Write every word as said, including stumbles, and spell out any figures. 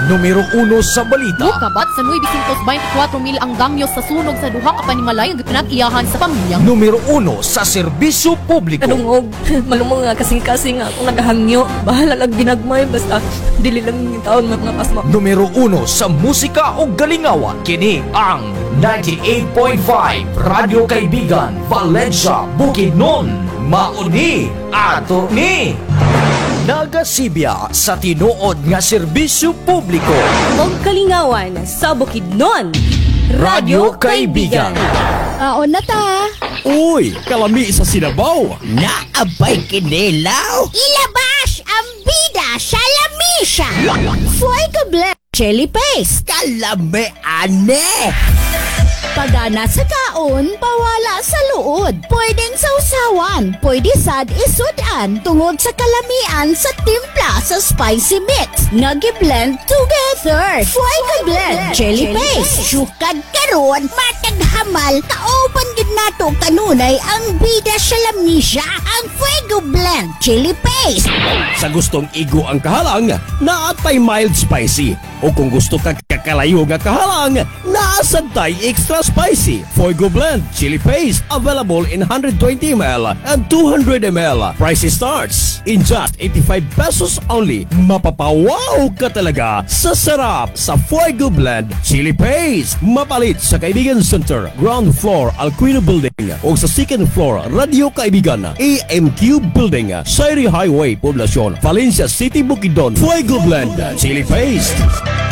numero uno sa balita. Mukabat sa nueve twenty-four mil ang damyo sa sunog sa duha ka panimalay nga pinag-iyahan sa pamilya. Numero uno sa serbisyo publiko. Kanungog, malumong nga kasing-kasing nga akong nagahangyo. Bahala lang ginagmay, basta dili lang yung taon mga pasma. Numero uno sa musika o galingawan. Kini ang ninety-eight point five Radio Kaibigan, Valencia, Bukidnon. Mauni ato ni nagasibya sa tinuod nga serbisyo publiko. Og kalingawan sa Bukidnon. Radio Kaibigan. Aon na ta. Uy, kalami sa Sinabaw. Naabay kinilaw. Ilabas ang bida sa lamisa. Fuego Black Chili Paste. Kalami ane. Pagana sa kaon, pawala sa luod. Pwedeng sausawan, pwede sad isudan tungod sa kalamian sa timpla sa spicy mix. Nagi-blend together. Fuego Blend Chili Paste. Sukad karon, matag hamal, kaopan gid nato kanunay ang bida sa lamisa, ang Fuego Blend Chili Paste. Sa gustong igo ang kahalang, naatay mild spicy. O kung gusto ka kakalayo nga kahalang, naasantay extra spicy. Fuego Blend Chili Paste available in one hundred twenty milliliters and two hundred milliliters. Price starts in just eighty-five pesos only. Mapapawaw ka talaga sa sarap sa Fuego Blend Chili Paste. Mapalit sa Kaibigan Center, ground floor Alquino Building o sa second floor Radio Kaibigan, A M Q Building, Sairi Highway, Poblacion, Valencia City, Bukidnon. Fuego Blend Chili Paste.